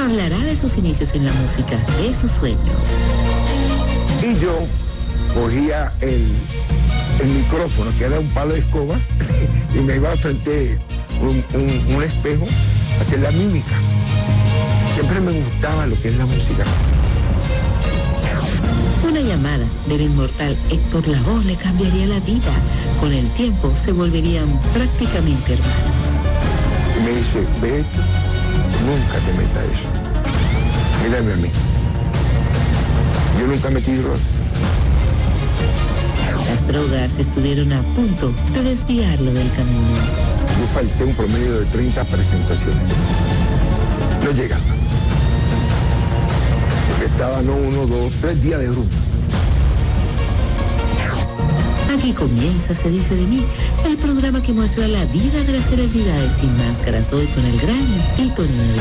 Hablará de sus inicios en la música, de sus sueños. Y yo cogía el micrófono, que era un palo de escoba, y me iba frente a un espejo a hacer la mímica. Siempre me gustaba lo que es la música. Una llamada del inmortal Héctor Lavoe le cambiaría la vida. Con el tiempo se volverían prácticamente hermanos. Y me dice, ve esto, nunca te metas eso. Mírame a mí. Yo nunca metí drogas. Las drogas estuvieron a punto de desviarlo del camino. Yo falté un promedio de 30 presentaciones. No llegaba. Porque estaba 1, 2, 3 días de rumba. Aquí comienza Se dice de mí, el programa que muestra la vida de las celebridades sin máscaras, hoy con el gran Tito Nieves.